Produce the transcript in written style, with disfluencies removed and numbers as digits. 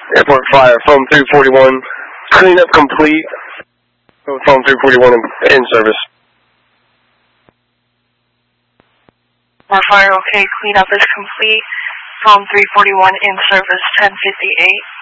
Airport Fire, foam 341. Cleanup complete. Foam 341 in service. Airport Fire, okay. Cleanup is complete. Foam 341 in service, 10:58.